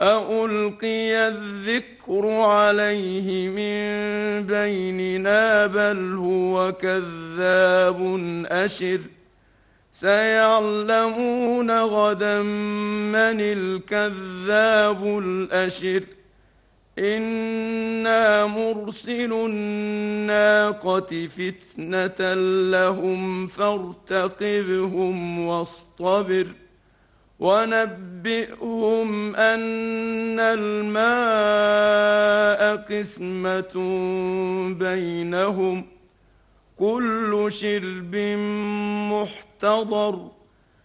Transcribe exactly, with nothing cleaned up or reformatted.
أألقي الذكر عليه من بيننا بل هو كذاب أشر سيعلمون غدا من الكذاب الأشر إنا مرسل الناقة فتنة لهم فارتقبهم واصطبر ونبئهم أن الماء قسمة بينهم كل شرب محتضر